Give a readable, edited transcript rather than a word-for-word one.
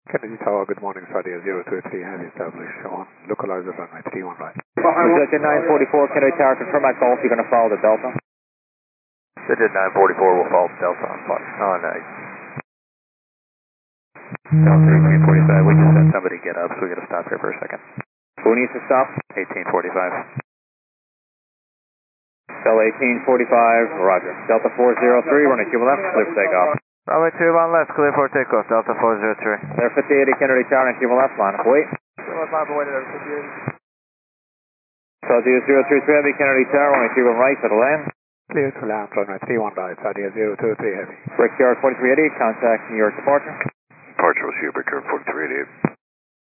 Kennedy Tower, good morning, Saudi 023 has established on localizer runway 31 right. Digit 944, Kennedy Tower, confirm my golf, you're going to follow the Delta. Digit 944 will follow Delta on Delta 1845. We just had somebody get up, so we got to stop here for a second. Who needs to stop? 1845. Delta 1845, roger. Delta 403, running Cuba left, clear for takeoff. Runway 21 left, clear for takeoff, Delta 403. Clear 5080, Kennedy Tower, and Cuba left, line up, wait. Cuba left, wait at 5080. Saudi 033 heavy, Kennedy Tower, running Cuba right to the land. Clear to land, runway 31 right, Saudi 023 heavy. Brickyard 4380, contact New York departure. Departure was here, Brickyard 4388.